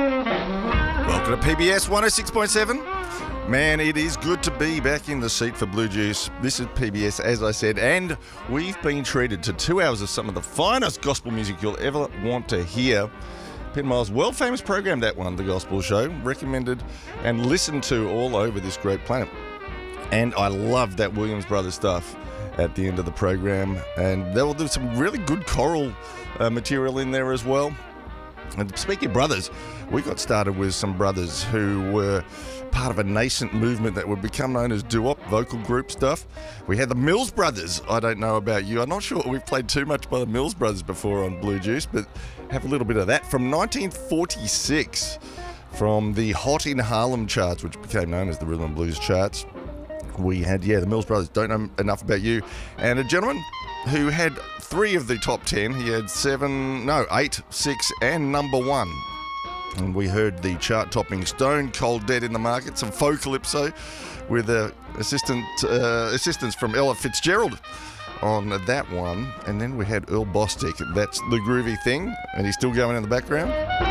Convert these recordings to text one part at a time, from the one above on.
Welcome to PBS 106.7. Man, it is good to be back in the seat for Blue Juice. This is PBS, as I said, and we've been treated to 2 hours of some of the finest gospel music you'll ever want to hear. Penmile's world-famous program, that one, The Gospel Show, recommended and listened to all over this great planet. And I love that Williams Brothers stuff at the end of the program, and there will do some really good choral material in there as well. And speaking of brothers, we got started with some brothers who were part of a nascent movement that would become known as doo-wop vocal group stuff. We had the Mills Brothers. I don't know about you. I'm not sure we've played too much by the Mills Brothers before on Blue Juice, but have a little bit of that. From 1946, from the Hot in Harlem charts, which became known as the Rhythm and Blues charts, we had, the Mills Brothers, Don't Know Enough About You, and a gentleman who had 3 of the top 10. He had 8, 6, and number 1. And we heard the chart-topping Stone Cold Dead in the Market, some faux calypso with assistance from Ella Fitzgerald on that one. And then we had Earl Bostic, That's the Groovy Thing, and he's still going in the background.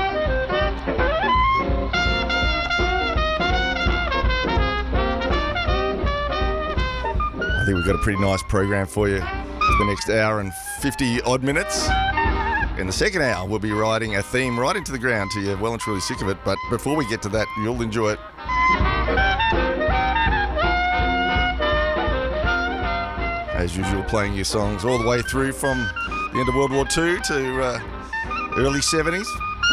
I think we've got a pretty nice program for you for the next hour and 50 odd minutes. In the second hour, we'll be riding a theme right into the ground till you're well and truly sick of it. But before we get to that, you'll enjoy it. As usual, playing your songs all the way through from the end of World War II to early 70s.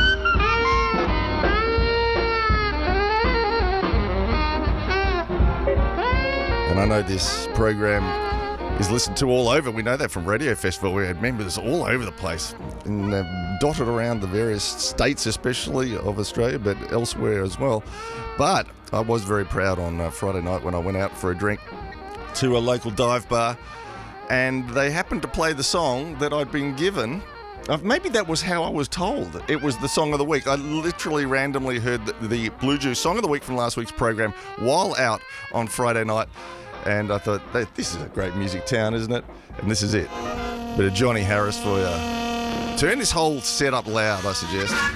And I know this program is listened to all over. We know that from Radio Festival. We had members all over the place and dotted around the various states, especially of Australia, but elsewhere as well. But I was very proud on Friday night when I went out for a drink to a local dive bar, and they happened to play the song that I'd been given. Maybe that was how I was told. It was the Song of the Week. I literally randomly heard the Blue Juice Song of the Week from last week's program while out on Friday night. And I thought, this is a great music town, isn't it? And this is it. Bit of Johnny Harris for you. Turn this whole set up loud, I suggest.